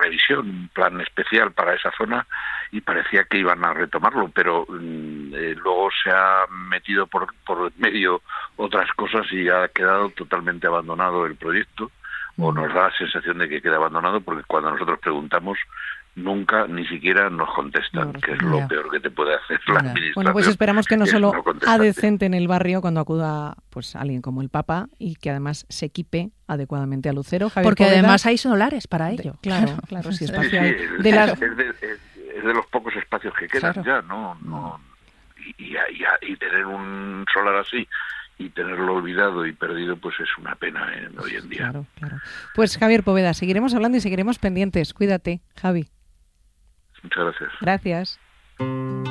revisión, un plan especial para esa zona, y parecía que iban a retomarlo, pero luego se ha metido por medio otras cosas y ha quedado totalmente abandonado el proyecto, o nos da la sensación de que queda abandonado, porque cuando nosotros preguntamos nunca ni siquiera nos contestan, que es lo peor que te puede hacer la administración. Bueno, pues esperamos que no solo adecente en el barrio cuando acuda pues alguien como el Papa, y que además se equipe adecuadamente a Lucero. Javier Porque Poveda, además hay solares para ello. Claro, si espacio sí, hay. Es de los pocos espacios que quedan, claro. Ya, no. Y tener un solar así y tenerlo olvidado y perdido, pues es una pena hoy en día. Claro. Pues Javier Poveda, seguiremos hablando y seguiremos pendientes. Cuídate, Javi. Muchas gracias. Gracias.